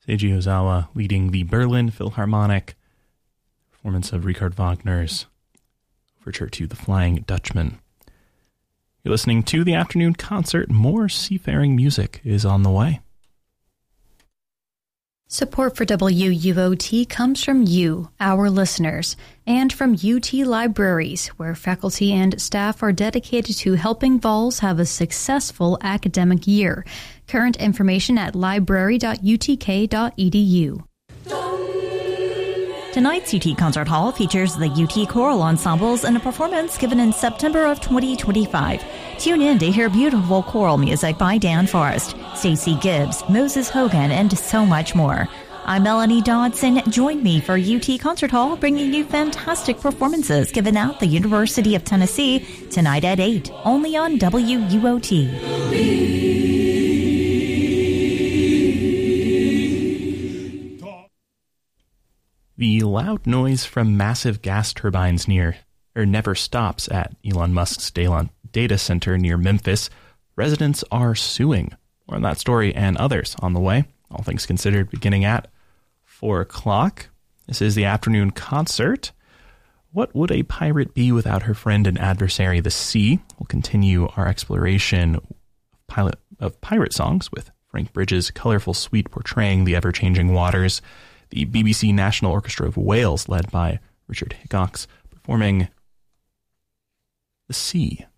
Seiji Ozawa leading the Berlin Philharmonic performance of Richard Wagner's overture to The Flying Dutchman. You're listening to the afternoon concert. More seafaring music is on the way. Support for WUOT comes from you, our listeners, and from UT Libraries, where faculty and staff are dedicated to helping Vols have a successful academic year. Current information at library.utk.edu. Tonight's UT Concert Hall features the UT Choral Ensembles in a performance given in September of 2025. Tune in to hear beautiful choral music by Dan Forrest, Stacey Gibbs, Moses Hogan, and so much more. I'm Melanie Dodson. Join me for UT Concert Hall, bringing you fantastic performances given at the University of Tennessee tonight at 8, only on WUOT. The loud noise from massive gas turbines never stops at Elon Musk's data center near Memphis. Residents are suing. More on that story and others on the way. All things considered, beginning at 4 o'clock. This is the afternoon concert. What would a pirate be without her friend and adversary, the sea? We'll continue our exploration of pirate songs with Frank Bridges' colorful suite portraying the ever-changing waters. The BBC National Orchestra of Wales, led by Richard Hickox, performing The Sea.